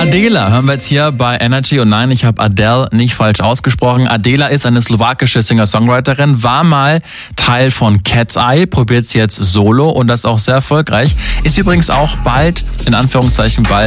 Adela hören wir jetzt hier bei Energy. Und nein, ich habe Adele nicht falsch ausgesprochen. Adela ist eine slowakische Singer-Songwriterin, war mal Teil von Cat's Eye, probiert es jetzt solo und das auch sehr erfolgreich. Ist übrigens auch bald, in Anführungszeichen bald,